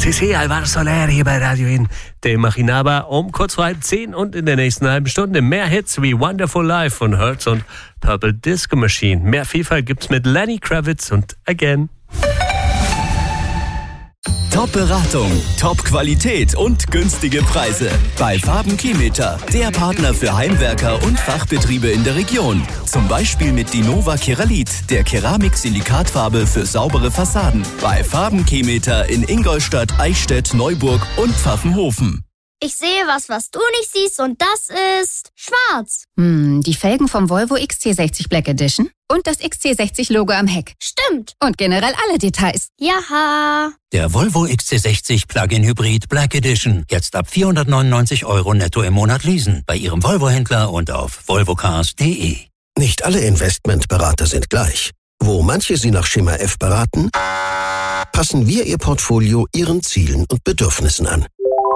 Sí, Alvaro Soler hier bei Radio In. Der Machinaba um kurz vor 10 und in der nächsten halben Stunde mehr Hits wie Wonderful Life von Hertz und Purple Disco Machine. Mehr Vielfalt gibt's mit Lenny Kravitz und Again. Top-Beratung, Top-Qualität und günstige Preise. Bei Farben-Chemieter, der Partner für Heimwerker und Fachbetriebe in der Region. Zum Beispiel mit Dinova Keralit, der Keramik-Silikatfarbe für saubere Fassaden. Bei Farben-Chemieter in Ingolstadt, Eichstätt, Neuburg und Pfaffenhofen. Ich sehe was du nicht siehst und das ist schwarz. Die Felgen vom Volvo XC60 Black Edition und das XC60-Logo am Heck. Stimmt. Und generell alle Details. Jaha. Der Volvo XC60 Plug-in Hybrid Black Edition. Jetzt ab 499 € netto im Monat leasen. Bei Ihrem Volvo-Händler und auf volvocars.de. Nicht alle Investmentberater sind gleich. Wo manche Sie nach Schema F beraten, passen wir Ihr Portfolio Ihren Zielen und Bedürfnissen an.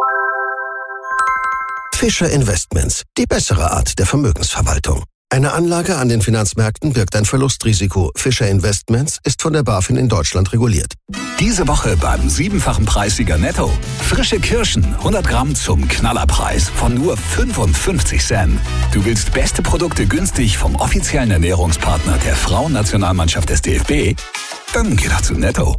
Fischer Investments, die bessere Art der Vermögensverwaltung. Eine Anlage an den Finanzmärkten birgt ein Verlustrisiko. Fischer Investments ist von der BaFin in Deutschland reguliert. Diese Woche beim 7-fachen Preissieger Netto. Frische Kirschen, 100 Gramm zum Knallerpreis von nur 55 Cent. Du willst beste Produkte günstig vom offiziellen Ernährungspartner der Frauennationalmannschaft des DFB? Dann geh doch zu Netto.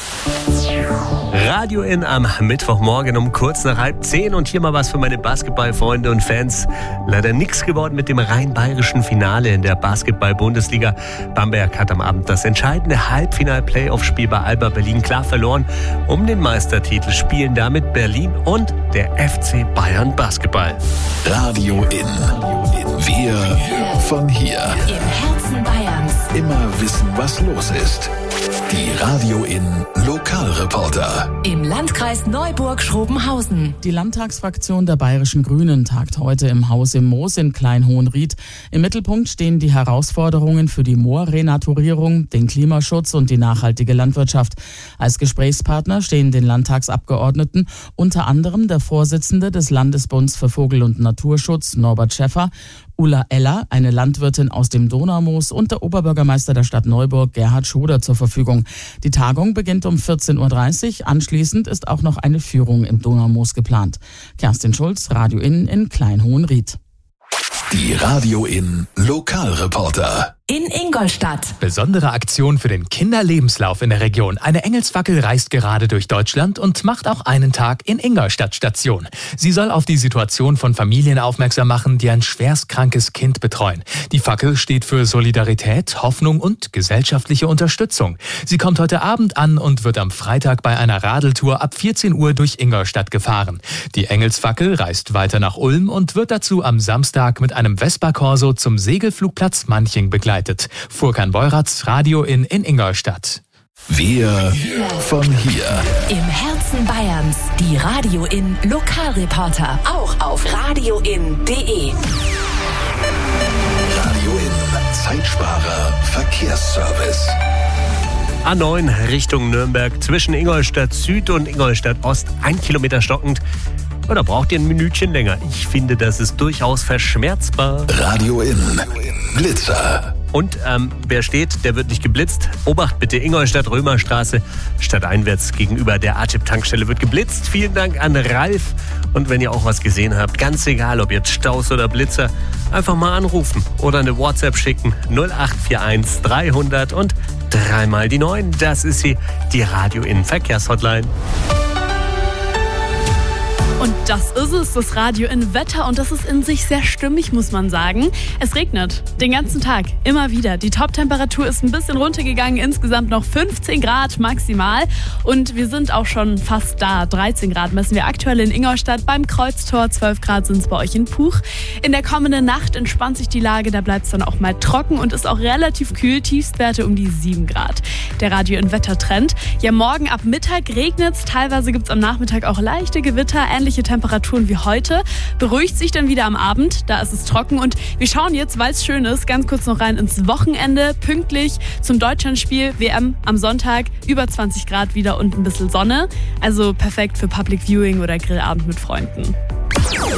Radio In am Mittwochmorgen um kurz nach 9:30 und hier mal was für meine Basketballfreunde und Fans. Leider nichts geworden mit dem rein bayerischen Finale in der Basketball-Bundesliga. Bamberg hat am Abend das entscheidende Halbfinal-Playoff-Spiel bei Alba Berlin klar verloren. Um den Meistertitel spielen damit Berlin und der FC Bayern Basketball. Radio In. Wir von hier. Im Herzen Bayerns. Immer wissen, was los ist. Die Radio In Lokalreporter. Im Landkreis Neuburg-Schrobenhausen. Die Landtagsfraktion der Bayerischen Grünen tagt heute im Haus im Moos in Kleinhohenried. Im Mittelpunkt stehen die Herausforderungen für die Moorrenaturierung, den Klimaschutz und die nachhaltige Landwirtschaft. Als Gesprächspartner stehen den Landtagsabgeordneten unter anderem der Vorsitzende des Landesbunds für Vogel- und Naturschutz, Norbert Schäffer, Ulla Eller, eine Landwirtin aus dem Donaumoos und der Oberbürgermeister der Stadt Neuburg, Gerhard Schoder, zur Verfügung. Die Tagung beginnt um 14:30 Uhr. Anschließend ist auch noch eine Führung im Donaumoos geplant. Kerstin Schulz, Radio in Kleinhohenried. Die Radio In Lokalreporter. In Ingolstadt. Besondere Aktion für den Kinderlebenslauf in der Region. Eine Engelsfackel reist gerade durch Deutschland und macht auch einen Tag in Ingolstadt Station. Sie soll auf die Situation von Familien aufmerksam machen, die ein schwerstkrankes Kind betreuen. Die Fackel steht für Solidarität, Hoffnung und gesellschaftliche Unterstützung. Sie kommt heute Abend an und wird am Freitag bei einer Radeltour ab 14 Uhr durch Ingolstadt gefahren. Die Engelsfackel reist weiter nach Ulm und wird dazu am Samstag mit einem Vespa-Corso zum Segelflugplatz Manching begleitet. Furkan Beuratz, Radio in Ingolstadt. Wir von hier. Im Herzen Bayerns. Die Radio in Lokalreporter. Auch auf radioin.de. Radio In Zeitsparer Verkehrsservice. A9 Richtung Nürnberg zwischen Ingolstadt Süd und Ingolstadt Ost 1 Kilometer stockend. Oder braucht ihr ein Minütchen länger? Ich finde, das ist durchaus verschmerzbar. Radio In Blitzer. Und wer steht, der wird nicht geblitzt. Obacht bitte, Ingolstadt Römerstraße stadteinwärts gegenüber der ATIP-Tankstelle wird geblitzt. Vielen Dank an Ralf. Und wenn ihr auch was gesehen habt, ganz egal, ob jetzt Staus oder Blitzer, einfach mal anrufen oder eine WhatsApp schicken. 0841 300 und 3 mal die 9. Das ist sie, die Radio In Verkehrshotline. Und das ist es, das Radio in Wetter. Und das ist in sich sehr stimmig, muss man sagen. Es regnet den ganzen Tag, immer wieder. Die Top-Temperatur ist ein bisschen runtergegangen, insgesamt noch 15 Grad maximal. Und wir sind auch schon fast da. 13 Grad messen wir aktuell in Ingolstadt beim Kreuztor. 12 Grad sind es bei euch in Puch. In der kommenden Nacht entspannt sich die Lage. Da bleibt es dann auch mal trocken und ist auch relativ kühl. Tiefstwerte um die 7 Grad. Der Radio in Wettertrend. Ja, morgen ab Mittag regnet es. Teilweise gibt es am Nachmittag auch leichte Gewitter. Ähnliche Temperaturen wie heute. Beruhigt sich dann wieder am Abend. Da ist es trocken. Und wir schauen jetzt, weil es schön ist, ganz kurz noch rein ins Wochenende. Pünktlich zum Deutschlandspiel WM am Sonntag. Über 20 Grad wieder und ein bisschen Sonne. Also perfekt für Public Viewing oder Grillabend mit Freunden.